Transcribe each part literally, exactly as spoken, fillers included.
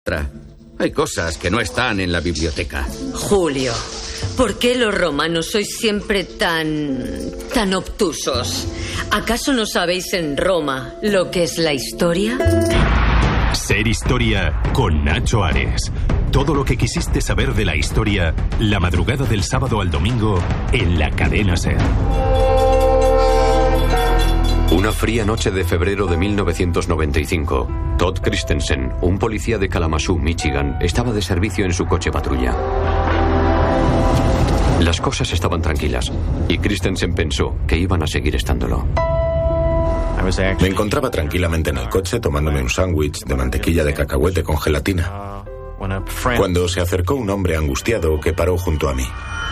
Hay cosas que no están en la biblioteca. Julio, ¿por qué los romanos sois siempre tan... tan obtusos? ¿Acaso no sabéis en Roma lo que es la historia? Ser Historia con Nacho Ares. Todo lo que quisiste saber de la historia, la madrugada del sábado al domingo en la cadena SER. Una fría noche de febrero de mil novecientos noventa y cinco, Todd Christensen, un policía de Kalamazoo, Michigan, estaba de servicio en su coche patrulla. Las cosas estaban tranquilas y Christensen pensó que iban a seguir estándolo. Me encontraba tranquilamente en el coche tomándome un sándwich de mantequilla de cacahuete con gelatina, cuando se acercó un hombre angustiado que paró junto a mí.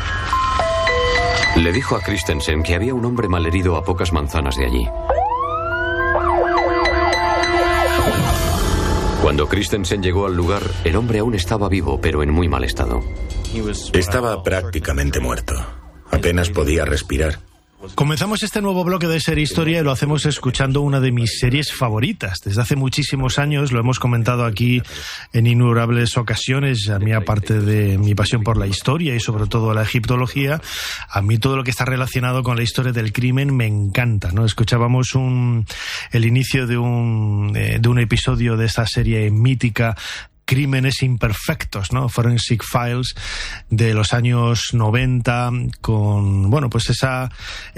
Le dijo a Christensen que había un hombre malherido a pocas manzanas de allí. Cuando Christensen llegó al lugar, el hombre aún estaba vivo, pero en muy mal estado. Estaba prácticamente muerto. Apenas podía respirar. Comenzamos este nuevo bloque de Ser Historia y lo hacemos escuchando una de mis series favoritas. Desde hace muchísimos años, lo hemos comentado aquí en innumerables ocasiones. A mí, aparte de mi pasión por la historia y sobre todo la egiptología, a mí todo lo que está relacionado con la historia del crimen me encanta, ¿no? Escuchábamos un, el inicio de un, eh, de un episodio de esta serie mítica, Crímenes Imperfectos, ¿no? Forensic Files, de los años noventa, con, bueno, pues esa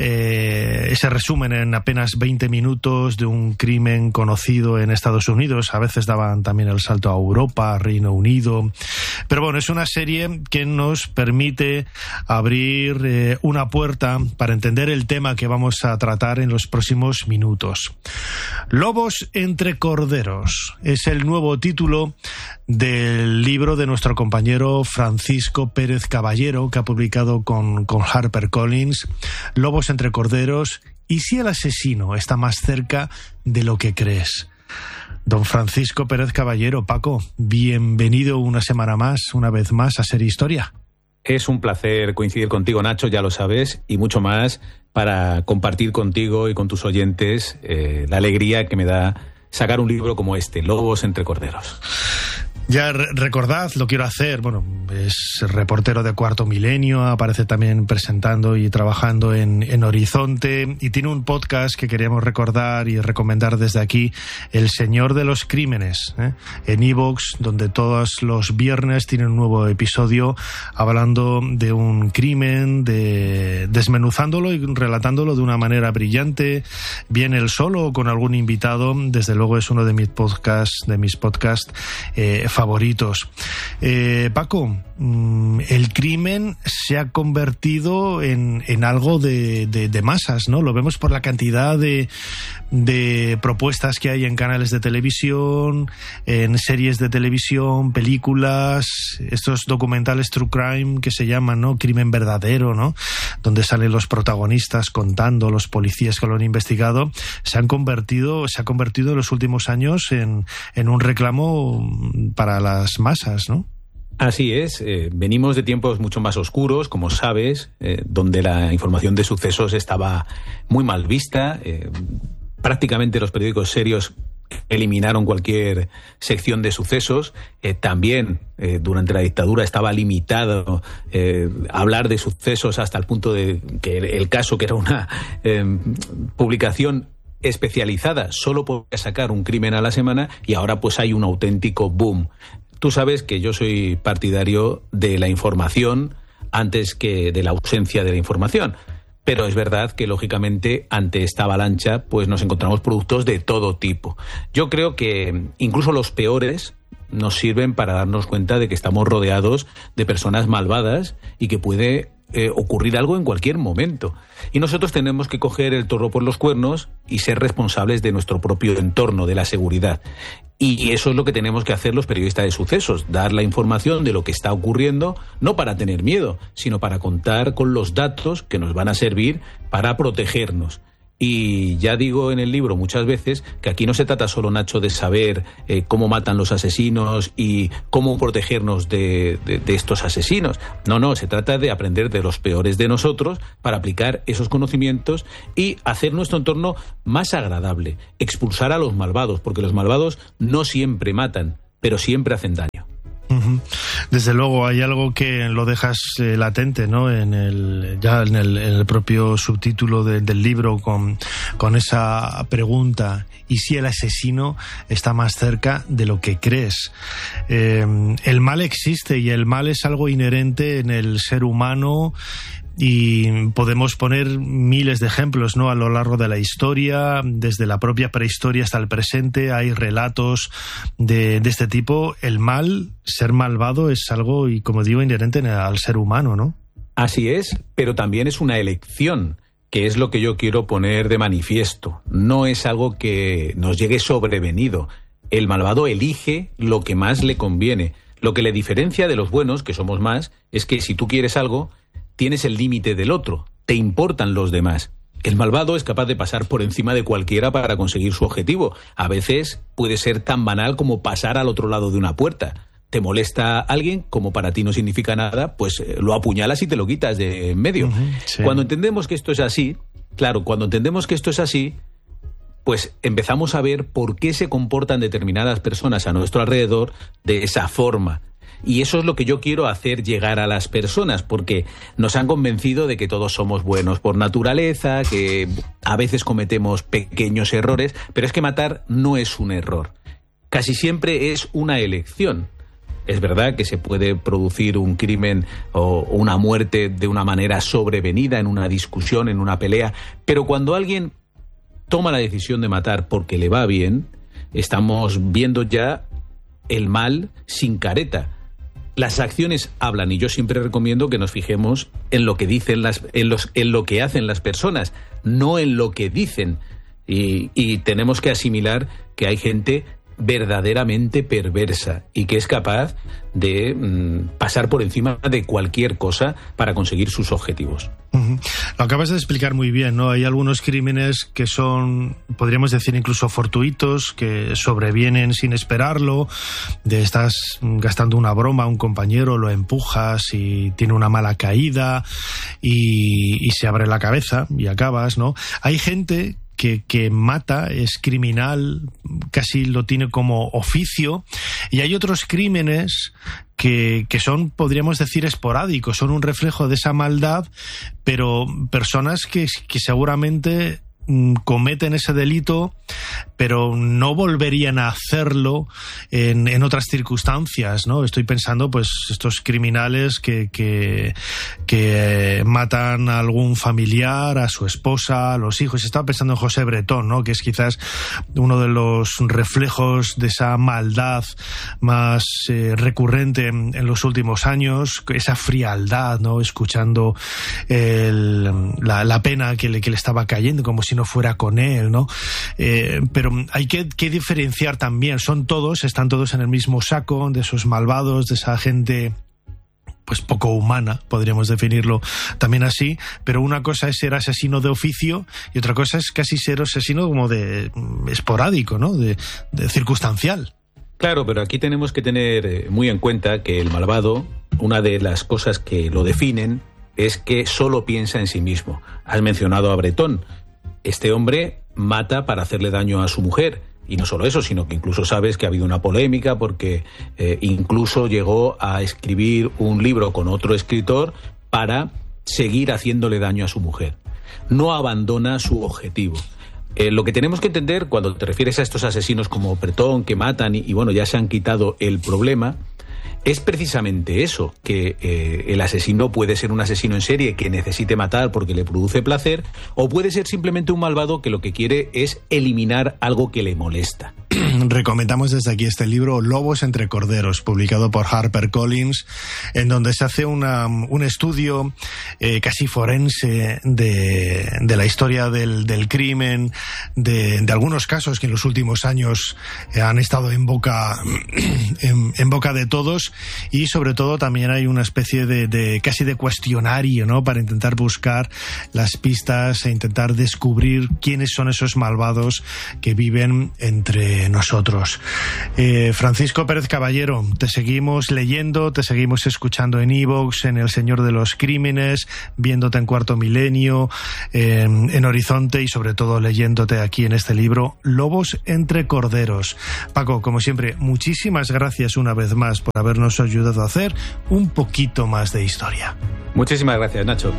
eh, ese resumen en apenas veinte minutos de un crimen conocido en Estados Unidos. A veces daban también el salto a Europa, a Reino Unido. Pero bueno, es una serie que nos permite abrir eh, una puerta para entender el tema que vamos a tratar en los próximos minutos. Lobos entre corderos es el nuevo título del libro de nuestro compañero Francisco Pérez Caballero, que ha publicado con, con HarperCollins, Lobos entre corderos, y si el asesino está más cerca de lo que crees. Don Francisco Pérez Caballero, Paco, bienvenido una semana más, una vez más, a Ser Historia. Es un placer coincidir contigo, Nacho, ya lo sabes, y mucho más para compartir contigo y con tus oyentes eh, la alegría que me da sacar un libro como este, Lobos entre corderos. Ya recordad, lo quiero hacer, bueno, es reportero de Cuarto Milenio, aparece también presentando y trabajando en, en Horizonte, y tiene un podcast que queríamos recordar y recomendar desde aquí, El Señor de los Crímenes, ¿eh? en iVoox, donde todos los viernes tiene un nuevo episodio hablando de un crimen, de desmenuzándolo y relatándolo de una manera brillante, bien él solo o con algún invitado. Desde luego es uno de mis podcasts, de mis podcasts eh, favoritos. Eh, Paco, el crimen se ha convertido en, en algo de, de, de masas, ¿no? Lo vemos por la cantidad de, de propuestas que hay en canales de televisión, en series de televisión, películas, estos documentales true crime que se llaman, ¿no? Crimen verdadero, ¿no? Donde salen los protagonistas contando, los policías que lo han investigado. Se han convertido, se ha convertido en los últimos años en, en un reclamo para las masas, ¿no? Así es, eh, venimos de tiempos mucho más oscuros, como sabes, eh, donde la información de sucesos estaba muy mal vista. Eh, prácticamente los periódicos serios eliminaron cualquier sección de sucesos. Eh, también eh, durante la dictadura estaba limitado eh, hablar de sucesos hasta el punto de que el, el caso, que era una eh, publicación especializada, solo podía sacar un crimen a la semana, y ahora pues hay un auténtico boom. Tú sabes que yo soy partidario de la información antes que de la ausencia de la información. Pero es verdad que, lógicamente, ante esta avalancha, pues nos encontramos productos de todo tipo. Yo creo que incluso los peores nos sirven para darnos cuenta de que estamos rodeados de personas malvadas y que puede eh, ocurrir algo en cualquier momento. Y nosotros tenemos que coger el toro por los cuernos y ser responsables de nuestro propio entorno, de la seguridad. Y eso es lo que tenemos que hacer los periodistas de sucesos, dar la información de lo que está ocurriendo, no para tener miedo, sino para contar con los datos que nos van a servir para protegernos. Y ya digo en el libro muchas veces que aquí no se trata solo, Nacho, de saber eh, cómo matan los asesinos y cómo protegernos de, de, de estos asesinos. No, no, se trata de aprender de los peores de nosotros para aplicar esos conocimientos y hacer nuestro entorno más agradable, expulsar a los malvados, porque los malvados no siempre matan. pero siempre hacen daño. Desde luego hay algo que lo dejas eh, latente, ¿no? En el, ya en el, en el propio subtítulo de, del libro con, con esa pregunta: ¿y si el asesino está más cerca de lo que crees? Eh, el mal existe y el mal es algo inherente en el ser humano. Y podemos poner miles de ejemplos, ¿no? A lo largo de la historia, desde la propia prehistoria hasta el presente, hay relatos de, de este tipo. El mal, ser malvado, es algo, y como digo, inherente al ser humano, ¿no? Así es, pero también es una elección, que es lo que yo quiero poner de manifiesto. No es algo que nos llegue sobrevenido. El malvado elige lo que más le conviene. Lo que le diferencia de los buenos, que somos más, es que si tú quieres algo, tienes el límite del otro, te importan los demás. El malvado es capaz de pasar por encima de cualquiera para conseguir su objetivo. A veces puede ser tan banal como pasar al otro lado de una puerta. Te molesta a alguien, como para ti no significa nada, pues lo apuñalas y te lo quitas de en medio. Uh-huh, sí. Cuando entendemos que esto es así, claro, cuando entendemos que esto es así, pues empezamos a ver por qué se comportan determinadas personas a nuestro alrededor de esa forma. Y eso es lo que yo quiero hacer llegar a las personas, porque nos han convencido de que todos somos buenos por naturaleza, que a veces cometemos pequeños errores, pero es que matar no es un error. Casi siempre es una elección. Es verdad que se puede producir un crimen o una muerte de una manera sobrevenida, en una discusión, en una pelea, pero cuando alguien toma la decisión de matar porque le va bien, estamos viendo ya el mal sin careta. Las acciones hablan, y yo siempre recomiendo que nos fijemos en lo que dicen las, en los, en lo que hacen las personas, no en lo que dicen. Y, y tenemos que asimilar que hay gente verdaderamente perversa y que es capaz de mmm, pasar por encima de cualquier cosa para conseguir sus objetivos. Uh-huh. Lo acabas de explicar muy bien, ¿no? Hay algunos crímenes que son, podríamos decir, incluso fortuitos, que sobrevienen sin esperarlo. De estás gastando una broma a un compañero, lo empujas y tiene una mala caída y, y se abre la cabeza y acabas, ¿no? Hay gente Que, que mata, es criminal, casi lo tiene como oficio, y hay otros crímenes que, que son, podríamos decir, esporádicos, son un reflejo de esa maldad, pero personas que, que seguramente cometen ese delito, pero no volverían a hacerlo en, en otras circunstancias, ¿no? Estoy pensando, pues, estos criminales que, que, que matan a algún familiar, a su esposa, a los hijos. Estaba pensando en José Bretón, ¿no? Que es quizás uno de los reflejos de esa maldad más eh, recurrente en, en los últimos años, esa frialdad, ¿no? Escuchando el, la, la pena que le, que le estaba cayendo, como si no fuera con él, ¿no? Eh, pero hay que, que diferenciar también. Son todos, están todos en el mismo saco de esos malvados, de esa gente pues poco humana, podríamos definirlo también así, pero una cosa es ser asesino de oficio y otra cosa es casi ser asesino como de esporádico, ¿no? De, de circunstancial. Claro, pero aquí tenemos que tener muy en cuenta que el malvado, una de las cosas que lo definen es que solo piensa en sí mismo. Has mencionado a Bretón. Este hombre mata para hacerle daño a su mujer. Y no solo eso, sino que incluso sabes que ha habido una polémica porque eh, incluso llegó a escribir un libro con otro escritor para seguir haciéndole daño a su mujer. No abandona su objetivo. Eh, lo que tenemos que entender cuando te refieres a estos asesinos como Bretón que matan y, y bueno, ya se han quitado el problema, es precisamente eso, que eh, el asesino puede ser un asesino en serie que necesite matar porque le produce placer, o puede ser simplemente un malvado que lo que quiere es eliminar algo que le molesta. Recomendamos desde aquí este libro, Lobos entre Corderos, publicado por HarperCollins, en donde se hace una, un estudio eh, casi forense de, de la historia del, del crimen, de, de algunos casos que en los últimos años eh, han estado en boca, en, en boca de todos, y sobre todo también hay una especie de, de casi de cuestionario, ¿no? Para intentar buscar las pistas e intentar descubrir quiénes son esos malvados que viven entre de nosotros. Eh, Francisco Pérez Caballero, te seguimos leyendo, te seguimos escuchando en iVoox, en El Señor de los Crímenes, viéndote en Cuarto Milenio, eh, en Horizonte y sobre todo leyéndote aquí en este libro, Lobos entre Corderos. Paco, como siempre, muchísimas gracias una vez más por habernos ayudado a hacer un poquito más de historia. Muchísimas gracias, Nacho.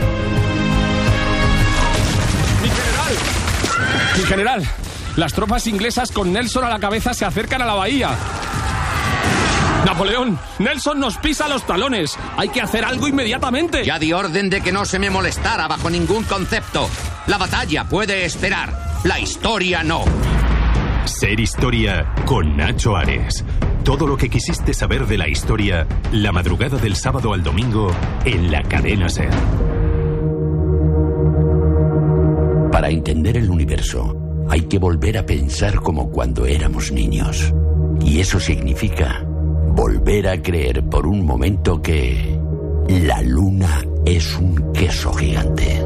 ¡Mi general! ¡Mi general! Las tropas inglesas con Nelson a la cabeza se acercan a la bahía. ¡Napoleón! ¡Nelson nos pisa los talones! ¡Hay que hacer algo inmediatamente! Ya di orden de que no se me molestara bajo ningún concepto. La batalla puede esperar. La historia no. Ser Historia con Nacho Ares. Todo lo que quisiste saber de la historia, la madrugada del sábado al domingo en la cadena SER. Para entender el universo, hay que volver a pensar como cuando éramos niños. Y eso significa volver a creer por un momento que la luna es un queso gigante.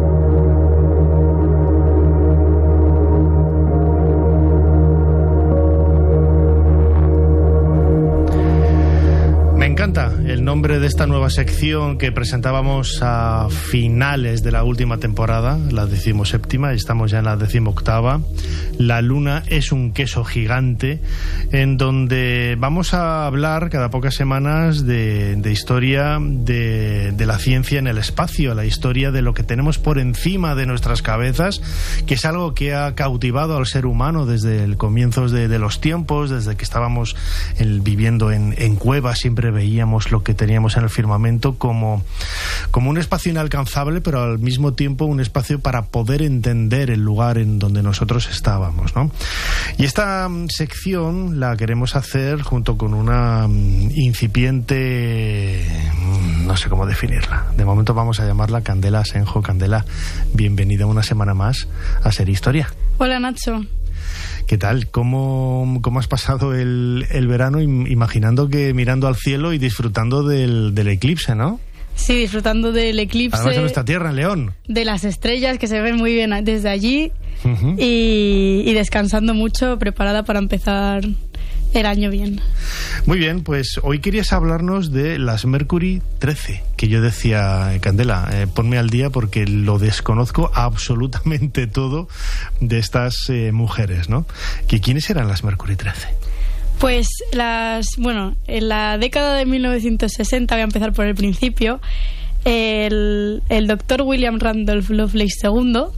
Me encanta el nombre de esta nueva sección que presentábamos a finales de la última temporada, la decimoséptima, y estamos ya en la decimoctava. La luna es un queso gigante, en donde vamos a hablar cada pocas semanas de, de historia de, de la ciencia en el espacio, la historia de lo que tenemos por encima de nuestras cabezas, que es algo que ha cautivado al ser humano desde el comienzo de, de los tiempos, desde que estábamos el, viviendo en, en cuevas. Siempre veíamos lo que teníamos en el firmamento como, como un espacio inalcanzable, pero al mismo tiempo un espacio para poder entender el lugar en donde nosotros estábamos, ¿no? Y esta sección la queremos hacer junto con una incipiente, no sé cómo definirla. De momento vamos a llamarla Candela Asenjo. Candela, bienvenida una semana más a Ser Historia. Hola, Nacho. ¿Qué tal? ¿Cómo, cómo has pasado el, el verano imaginando que mirando al cielo y disfrutando del, del eclipse, ¿no? Sí, disfrutando del eclipse. Además de nuestra tierra, en León. De las estrellas que se ven muy bien desde allí. Uh-huh. y, y descansando mucho, preparada para empezar el año bien. Muy bien, pues hoy querías hablarnos de las Mercury trece, que yo decía, Candela, eh, ponme al día porque lo desconozco absolutamente todo de estas eh, mujeres, ¿no? ¿Que quiénes eran las Mercury trece? Pues las, bueno, en la década de mil novecientos sesenta, voy a empezar por el principio, el, el doctor William Randolph Lovelace segundo,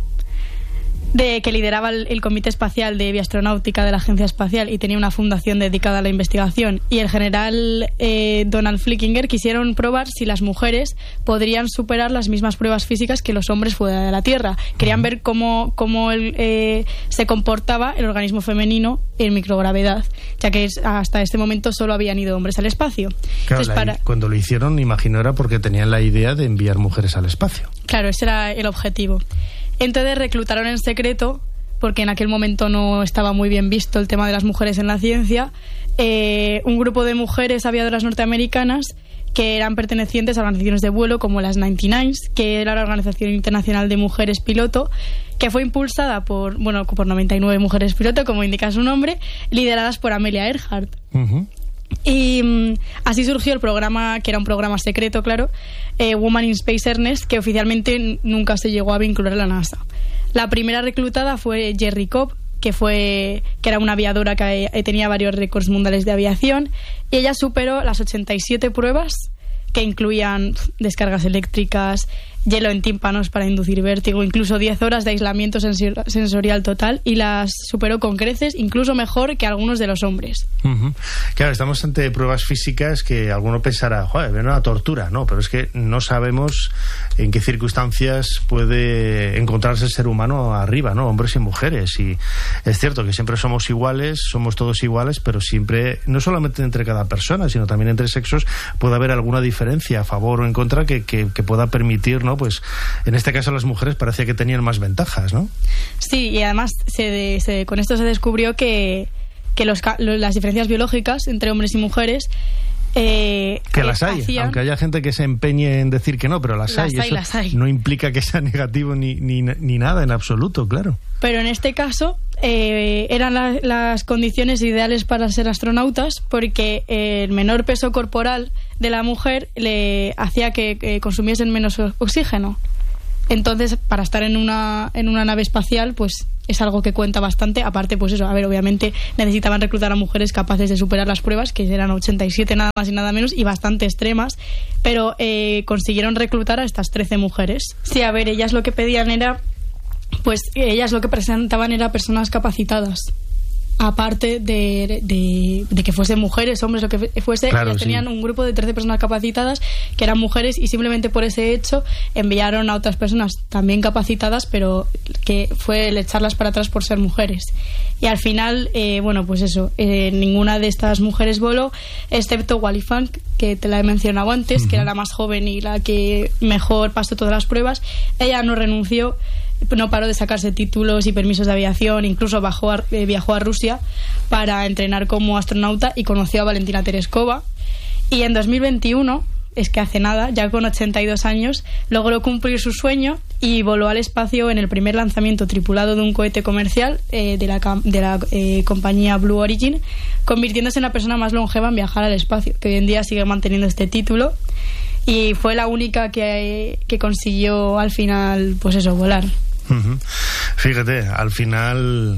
de que lideraba el, el Comité Espacial de Bioastronáutica de la Agencia Espacial y tenía una fundación dedicada a la investigación, y el general eh, Donald Flickinger quisieron probar si las mujeres podrían superar las mismas pruebas físicas que los hombres fuera de la Tierra. Querían ver cómo, cómo el, eh, se comportaba el organismo femenino en microgravedad, ya que es, hasta este momento solo habían ido hombres al espacio. Claro, Entonces, la, para... cuando lo hicieron, imagino era porque tenían la idea de enviar mujeres al espacio. Claro, ese era el objetivo. Entonces reclutaron en secreto, porque en aquel momento no estaba muy bien visto el tema de las mujeres en la ciencia, eh, un grupo de mujeres aviadoras norteamericanas que eran pertenecientes a organizaciones de vuelo como las noventa y nueve, que era la Organización Internacional de Mujeres Piloto, que fue impulsada por, bueno, por noventa y nueve mujeres piloto, como indica su nombre, lideradas por Amelia Earhart. Uh-huh. Y um, así surgió el programa, que era un programa secreto, claro, eh, Woman in Space Ernest, que oficialmente nunca se llegó a vincular a la NASA. La primera reclutada fue Jerry Cobb, que fue que era una aviadora que eh, tenía varios récords mundiales de aviación, y ella superó las ochenta y siete pruebas, que incluían pf, descargas eléctricas, hielo en tímpanos para inducir vértigo, incluso diez horas de aislamiento sensor- sensorial total, y las superó con creces, incluso mejor que algunos de los hombres. Uh-huh. Claro, estamos ante pruebas físicas que alguno pensará, joder, ven una tortura, no, pero es que no sabemos en qué circunstancias puede encontrarse el ser humano arriba, ¿no? Hombres y mujeres, y es cierto que siempre somos iguales, somos todos iguales, pero siempre, no solamente entre cada persona, sino también entre sexos, puede haber alguna diferencia a favor o en contra que, que, que pueda permitir, ¿no? Pues en este caso las mujeres parecía que tenían más ventajas, ¿no? Sí, y además se de, se, con esto se descubrió que, que los, las diferencias biológicas entre hombres y mujeres Eh, que las hay, hacían... aunque haya gente que se empeñe en decir que no, pero las, las hay, hay eso las hay. No implica que sea negativo ni, ni, ni nada en absoluto, claro. Pero en este caso eh, eran la, las condiciones ideales para ser astronautas, porque el menor peso corporal de la mujer le hacía que, que consumiesen menos oxígeno. Entonces, para estar en una, en una nave espacial, pues es algo que cuenta bastante. Aparte, pues eso, a ver, obviamente necesitaban reclutar a mujeres capaces de superar las pruebas, que eran ochenta y siete nada más y nada menos, y bastante extremas, pero eh, consiguieron reclutar a estas trece mujeres. Sí, a ver, ellas lo que pedían era, pues ellas lo que presentaban era personas capacitadas. Aparte de, de, de que fuesen mujeres, hombres, lo que fuese, claro, ellas tenían sí. un grupo de trece personas capacitadas que eran mujeres, y simplemente por ese hecho enviaron a otras personas también capacitadas, pero que fue el echarlas para atrás por ser mujeres. Y al final, eh, bueno, pues eso, eh, ninguna de estas mujeres voló, excepto Wally Funk, que te la he mencionado antes, uh-huh. que era la más joven y la que mejor pasó todas las pruebas. Ella no renunció, no paró de sacarse títulos y permisos de aviación, incluso bajó a, eh, viajó a Rusia para entrenar como astronauta y conoció a Valentina Tereskova. Y en dos mil veintiuno, es que hace nada, ya con ochenta y dos años, logró cumplir su sueño y voló al espacio en el primer lanzamiento tripulado de un cohete comercial eh, de la, de la eh, compañía Blue Origin, convirtiéndose en la persona más longeva en viajar al espacio, que hoy en día sigue manteniendo este título. Y fue la única que, que consiguió al final, pues eso, volar. Uh-huh. Fíjate, al final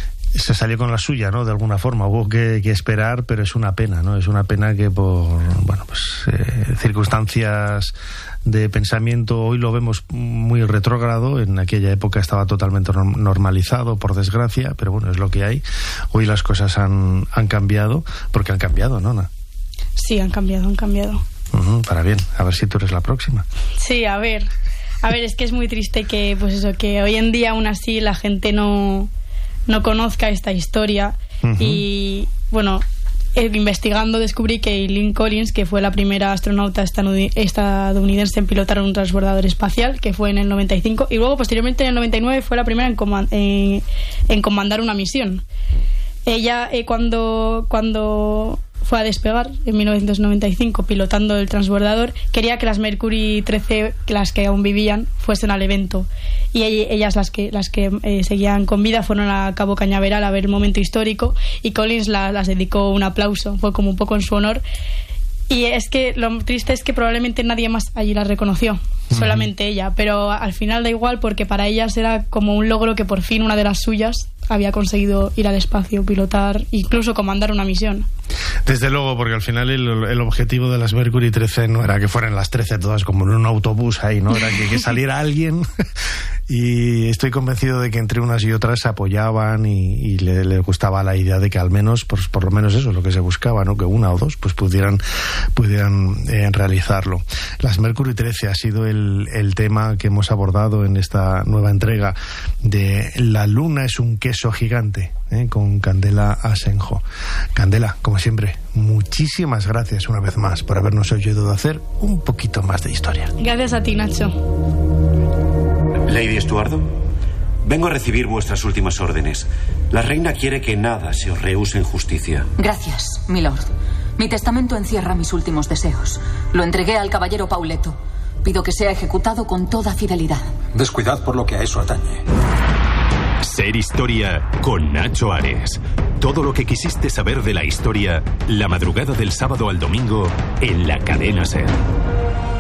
se salió con la suya, ¿no? De alguna forma hubo que, que esperar, pero es una pena, ¿no? Es una pena que por, bueno, pues eh, circunstancias de pensamiento hoy lo vemos muy retrógrado. En aquella época estaba totalmente normalizado, por desgracia, pero bueno, es lo que hay. Hoy las cosas han, han cambiado, porque han cambiado, ¿no? Sí, han cambiado, han cambiado. Uh-huh, para bien, a ver si tú eres la próxima. Sí, a ver. A ver, es que es muy triste que, pues eso, que hoy en día aún así la gente no, no conozca esta historia. Uh-huh. Y, bueno, eh, investigando descubrí que Eileen Collins, que fue la primera astronauta estadounidense en pilotar un transbordador espacial, que fue en el noventa y cinco, y luego posteriormente en el noventa y nueve fue la primera en, comand- en, en comandar una misión. Ella, eh, cuando... cuando fue a despegar en mil novecientos noventa y cinco pilotando el transbordador, quería que las Mercury trece, las que aún vivían, fuesen al evento, y ellas, las que las que eh, seguían con vida, fueron a Cabo Cañaveral a ver el momento histórico, y Collins la, las dedicó un aplauso, fue como un poco en su honor. Y es que lo triste es que probablemente nadie más allí la reconoció, uh-huh. solamente ella, pero al final da igual, porque para ellas era como un logro que por fin una de las suyas había conseguido ir al espacio, pilotar, incluso comandar una misión. Desde luego, porque al final el, el objetivo de las Mercury trece no era que fueran las trece todas como en un autobús ahí, ¿no? Era que, que saliera alguien, y estoy convencido de que entre unas y otras se apoyaban y, y le, le gustaba la idea de que al menos, pues, por lo menos eso es lo que se buscaba, ¿no? Que una o dos pues pudieran, pudieran eh, realizarlo. Las Mercury trece ha sido el, el tema que hemos abordado en esta nueva entrega de La Luna es un queso gigante, ¿eh? Con Candela Asenjo. Candela, como siempre, muchísimas gracias una vez más por habernos ayudado a hacer un poquito más de historia. Gracias a ti, Nacho. Lady Estuardo, vengo a recibir vuestras últimas órdenes. La reina quiere que nada se os rehúse en justicia. Gracias, milord. Mi testamento encierra mis últimos deseos. Lo entregué al caballero Pauleto. Pido que sea ejecutado con toda fidelidad. Descuidad por lo que a eso atañe. Ser Historia con Nacho Ares. Todo lo que quisiste saber de la historia, la madrugada del sábado al domingo en la cadena SER.